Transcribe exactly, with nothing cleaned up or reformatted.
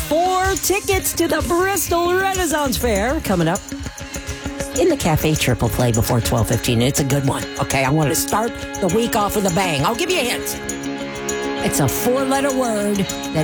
four tickets to the Bristol Renaissance Fair coming up in the Cafe Triple Play before twelve fifteen. It's a good one. Okay, I want to start the week off with a bang. I'll give you a hint. It's a four-letter word that